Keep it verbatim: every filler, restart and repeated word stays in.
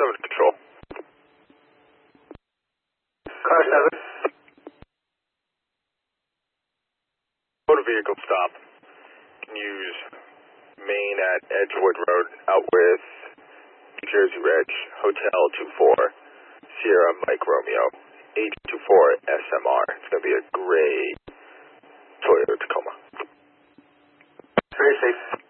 seven control. Car seven. Motor vehicle stop. Can use Main at Edgewood Road out with New Jersey Reg, Hotel two four, Sierra Mike Romeo, H two four S M R. It's going to be a gray Toyota Tacoma. Very safe.